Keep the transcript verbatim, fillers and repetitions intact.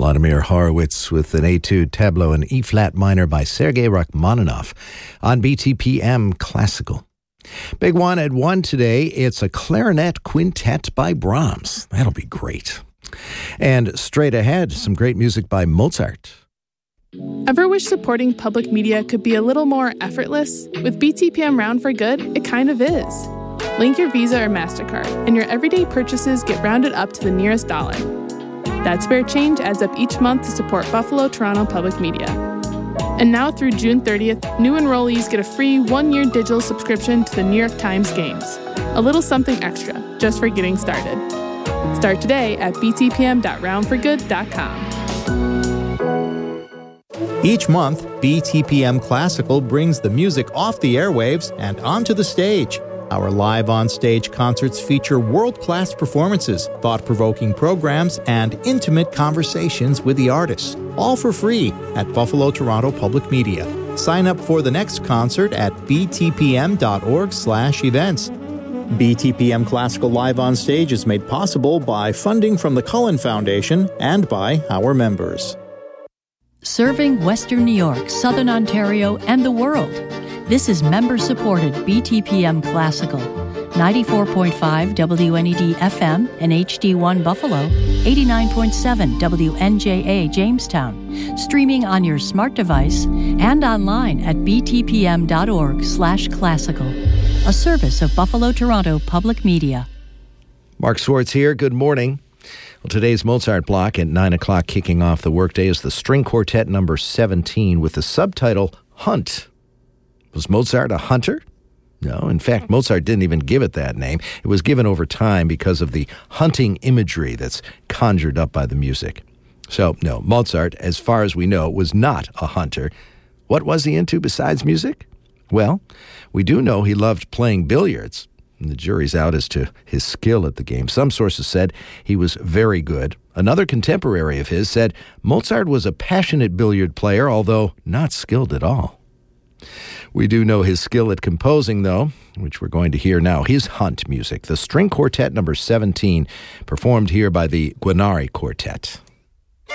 Vladimir Horowitz with an Etude Tableau in E-flat minor by Sergei Rachmaninoff on B T P M Classical. Big one at one today, it's a clarinet quintet by Brahms. That'll be great. And straight ahead, some great music by Mozart. Ever wish supporting public media could be a little more effortless? With B T P M Round for Good, it kind of is. Link your Visa or MasterCard, and your everyday purchases get rounded up to the nearest dollar. That spare change adds up each month to support Buffalo Toronto Public Media. And now through June thirtieth, new enrollees get a free one-year digital subscription to the New York Times Games. A little something extra, just for getting started. Start today at b t p m dot round for good dot com. Each month, B T P M Classical brings the music off the airwaves and onto the stage. Our live on-stage concerts feature world-class performances, thought-provoking programs, and intimate conversations with the artists, all for free at Buffalo Toronto Public Media. Sign up for the next concert at b t p m dot org slash events. B T P M Classical Live on Stage is made possible by funding from the Cullen Foundation and by our members. Serving Western New York, Southern Ontario, and the world. This is member-supported B T P M Classical, ninety-four point five W N E D F M and H D one Buffalo, eighty-nine point seven W N J A Jamestown, streaming on your smart device and online at b t p m dot org slash classical, a service of Buffalo Toronto Public Media. Mark Swartz here. Good morning. Well, today's Mozart block at nine o'clock, kicking off the workday, is the String Quartet number seventeen with the subtitle Hunt. Was Mozart a hunter? No, in fact, Mozart didn't even give it that name. It was given over time because of the hunting imagery that's conjured up by the music. So, no, Mozart, as far as we know, was not a hunter. What was he into besides music? Well, we do know he loved playing billiards. And the jury's out as to his skill at the game. Some sources said he was very good. Another contemporary of his said Mozart was a passionate billiard player, although not skilled at all. We do know his skill at composing, though, which we're going to hear now. His Hunt music, the String Quartet number seventeen, performed here by the Guarneri Quartet.